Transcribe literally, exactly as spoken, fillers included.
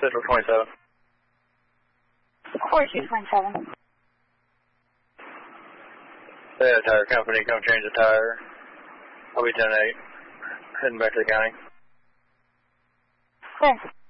Central twenty-seven. forty-two twenty-seven. Yeah, tire company, come change the tire. I'll be ten eight. Heading back to the county. Clear.